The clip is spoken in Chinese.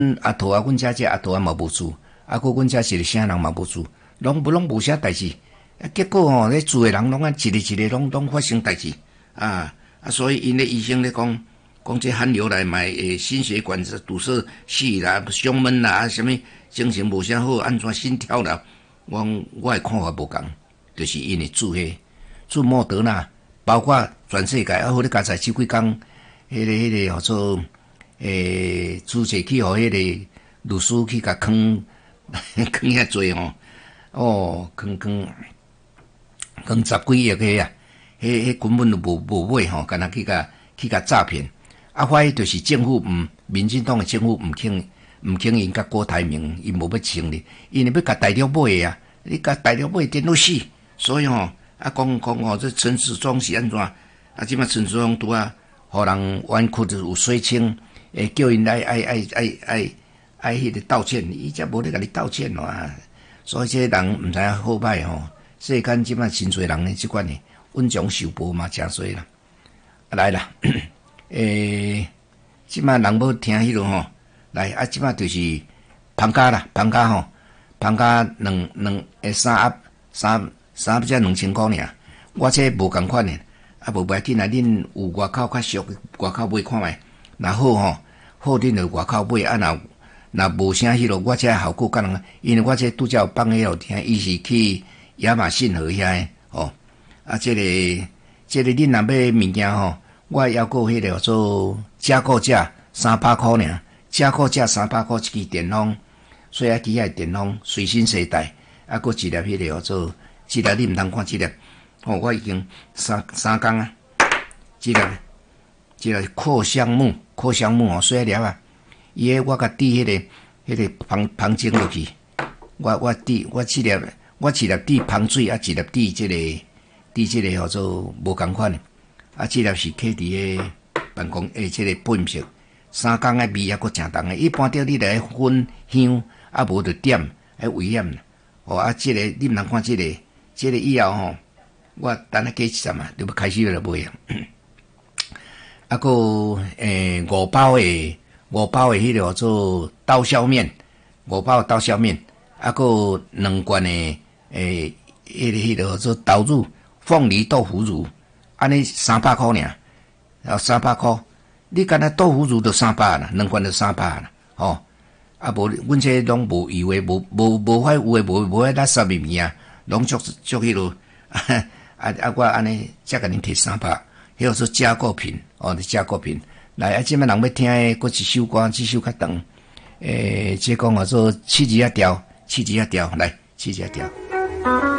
阿头啊，阮遮这阿头啊嘛无厝，啊，佮阮遮是个啥人嘛无厝，拢无啥代志。啊，结果吼，咧住的人拢啊一个一个拢发生代志啊，所以因咧医生咧讲这寒流来买心血管堵塞死啦、胸闷啦、什么精神无啥好，安怎心跳啦，我的看法无共，就是因为住莫德纳，包括全世界啊，好咧刚才即几工，迄个号做主席去互迄个律师去甲坑遐济吼，坑10几亿个啊，迄根本就无买吼，干那去甲诈骗。啊，发现就是政府民进党的政府唔肯因甲郭台铭因无要成立，因为要甲大陆买啊，你甲大陆买电脑死，所以吼讲吼这陈时中是安怎？啊，即马陈时中拄啊，互人冤屈有水清，叫因爱迄个道歉，伊则无咧甲你道歉咯啊，所以这人毋知影好歹吼。世间即摆真侪人呢，即款呢，恩将仇报嘛，诚侪啦。来啦，即摆人要听迄落吼，来啊，即摆就是芳家啦，芳家吼，芳家三盒才2000块尔，我这无共款呢，啊无要紧啊，恁有外口较俗，外口买看觅，若好吼，好恁就外口买，啊若无啥迄落，我这效果甲人，因为我这拄则有放迄落听，伊是去亚马逊河遐诶，吼，啊，这个恁若买物件吼，我还阁迄个做加购价300块尔，加购价300块一支电风，水啊机啊电风随身携带，啊，阁一粒迄个做，一粒你毋通看一粒，吼，我已经三工啊，一粒扩香木吼，水粒啊，伊个我甲滴迄个芳精落去，我一粒滴芳水，啊一粒滴即个号做无共款的，啊即粒是揢伫个办公即个保湿，3工个味还阁诚重个。一般着你来熏香，啊无着点，危险啦。哦啊，即个你毋通看即个以后吼，我等下加一站啊，就要开始来买啊。啊个5包的迄个做刀削面，5包刀削面，啊个2罐的迄个做豆乳凤梨豆腐乳，安尼300块尔，然后300块，你干那豆腐乳都300啦，2罐都300啦，吼，啊无阮这拢无油诶，无法有诶，无法垃圾物件啊，拢足迄落，我安尼才甲恁摕300，迄个做加购品，加购品。来啊，即摆人要听诶，搁一首歌，这首较长，即讲做七字一条，来七字一条。